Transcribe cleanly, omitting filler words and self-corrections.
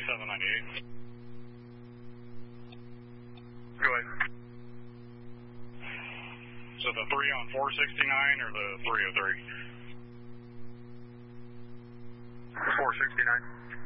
2798. Go ahead. So the 3 on 469 or the 303? 469.